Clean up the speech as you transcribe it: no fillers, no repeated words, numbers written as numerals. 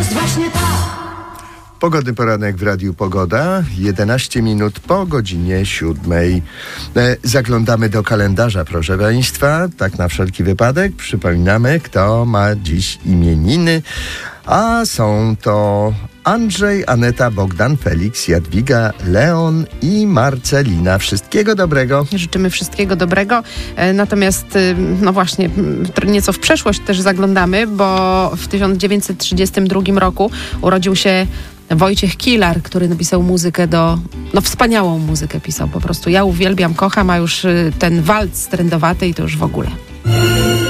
jest właśnie tak. Pogodny poranek w Radiu Pogoda, 11 minut po godzinie 7. Zaglądamy do kalendarza, proszę Państwa, tak na wszelki wypadek. Przypominamy, kto ma dziś imieniny, a są to Andrzej, Aneta, Bogdan, Felix, Jadwiga, Leon i Marcelina. Wszystkiego dobrego. Życzymy wszystkiego dobrego. Natomiast, no właśnie, nieco w przeszłość też zaglądamy, bo w 1932 roku urodził się Wojciech Kilar, który napisał muzykę wspaniałą muzykę pisał po prostu. Ja uwielbiam, kocham, a już ten walc trędowaty i to już w ogóle.